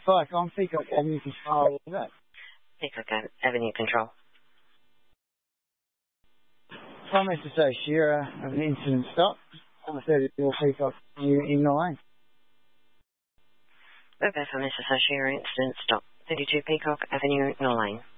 Fire Con, Peacock Avenue Control. Peacock Avenue Control. From Mr. Shira of an incident stop on the 34 Peacock Avenue in the lane. Over for Mr. Shira, incident stop. 32 Peacock Avenue, Norlane.